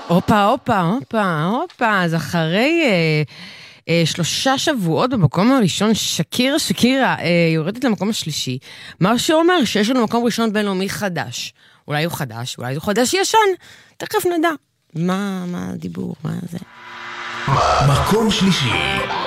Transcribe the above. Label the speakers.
Speaker 1: הופה, אז אחרי 3 שבועות במקום הראשון, שקירה יורדת למקום השלישי, מה שאומר שיש לנו מקום ראשון בינלאומי חדש. אולי הוא חדש, אולי הוא חדש ישן, תכף נדע. מה הדיבור, מה זה?
Speaker 2: מקום שלישי.